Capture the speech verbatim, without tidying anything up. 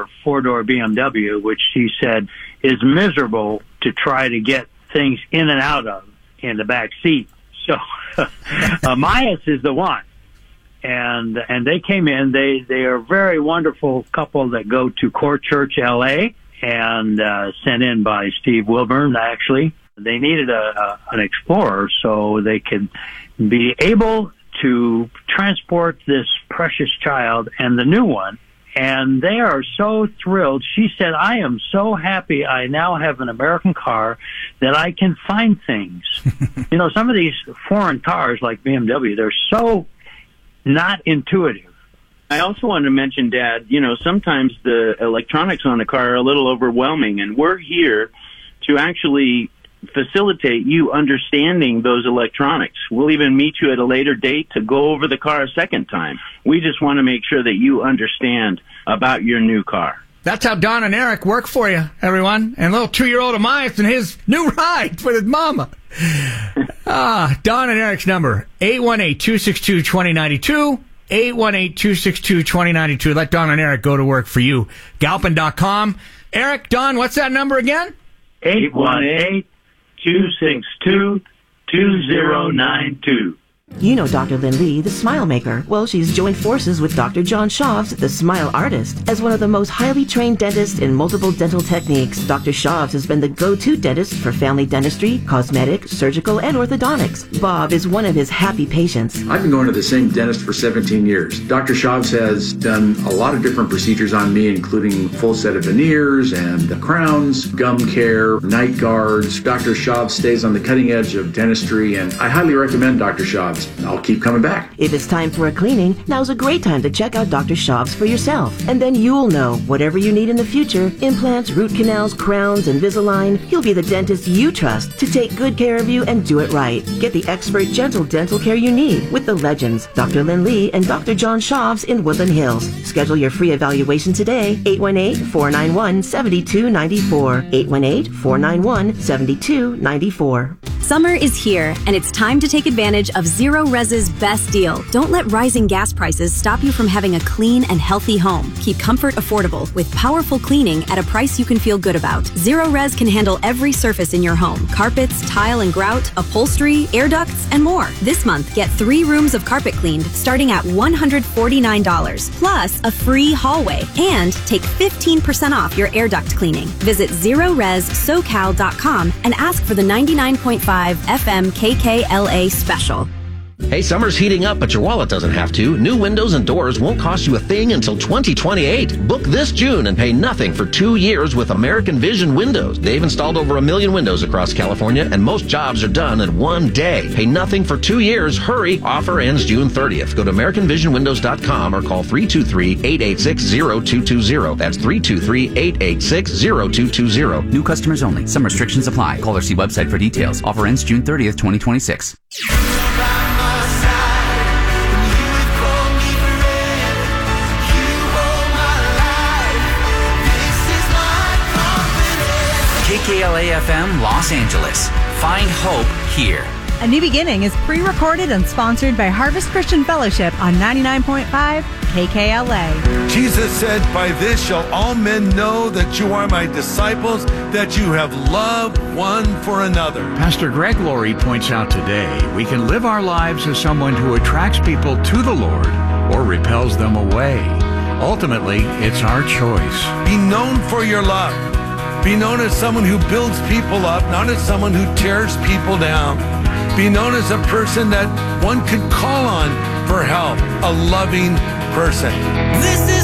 her four-door B M W, which she said is miserable to try to get things in and out of in the back seat. So uh, Myas is the one. And and they came in. They, they are a very wonderful couple that go to Core Church L A, and uh, sent in by Steve Wilburn, actually. They needed a, a an Explorer so they could be able to transport this precious child and the new one. And they are so thrilled. She said, I am so happy I now have an American car that I can find things. You know, some of these foreign cars like B M W, they're so not intuitive. I also wanted to mention, Dad, you know, sometimes the electronics on a car are a little overwhelming, and we're here to actually facilitate you understanding those electronics. We'll even meet you at a later date to go over the car a second time. We just want to make sure that you understand about your new car. That's how Don and Eric work for you, everyone. And little two-year-old Amias and his new ride with his mama. ah, Don and Eric's number, eight one eight, two six two, two zero nine two. eight one eight, two six two, two zero nine two. Let Don and Eric go to work for you. Galpin dot com. Eric, Don, what's that number again? eight one eight, two six two, two zero nine two. You know Doctor Lynn Lee, the Smile Maker. Well, she's joined forces with Doctor John Shavs, the Smile Artist. As one of the most highly trained dentists in multiple dental techniques, Doctor Shavs has been the go-to dentist for family dentistry, cosmetic, surgical, and orthodontics. Bob is one of his happy patients. I've been going to the same dentist for seventeen years. Doctor Shavs has done a lot of different procedures on me, including full set of veneers and crowns, gum care, night guards. Doctor Shavs stays on the cutting edge of dentistry, and I highly recommend Doctor Shavs. I'll keep coming back. If it's time for a cleaning, now's a great time to check out Doctor Shavs for yourself. And then you'll know whatever you need in the future, implants, root canals, crowns, Invisalign, he'll be the dentist you trust to take good care of you and do it right. Get the expert, gentle dental care you need with the legends, Doctor Lynn Lee and Doctor John Shavs in Woodland Hills. Schedule your free evaluation today, eight one eight, four nine one, seven two nine four, eight one eight, four nine one, seven two nine four. Summer is here, and it's time to take advantage of Zero Res's best deal. Don't let rising gas prices stop you from having a clean and healthy home. Keep comfort affordable with powerful cleaning at a price you can feel good about. Zero Res can handle every surface in your home: carpets, tile and grout, upholstery, air ducts, and more. This month, get three rooms of carpet cleaned starting at one hundred forty-nine dollars, plus a free hallway, and take fifteen percent off your air duct cleaning. Visit zero res socal dot com and ask for the ninety-nine point five F M K K L A special. Hey, summer's heating up, but your wallet doesn't have to. New windows and doors won't cost you a thing until twenty twenty-eight. Book this June and pay nothing for two years with American Vision Windows. They've installed over a million windows across California, and most jobs are done in one day. Pay nothing for two years. Hurry. Offer ends June thirtieth. Go to american vision windows dot com or call three two three, eight eight six, zero two two zero. That's three two three, eight eight six, zero two two zero. New customers only. Some restrictions apply. Call or see website for details. Offer ends June thirtieth, twenty twenty-six. K K L A F M Los Angeles. Find hope here. A New Beginning is pre-recorded and sponsored by Harvest Christian Fellowship on ninety-nine point five K K L A. Jesus said, "By this shall all men know that you are my disciples, that you have love one for another." Pastor Greg Laurie points out today we can live our lives as someone who attracts people to the Lord or repels them away. Ultimately, it's our choice. Be known for your love. Be known as someone who builds people up, not as someone who tears people down. Be known as a person that one could call on for help, a loving person. This is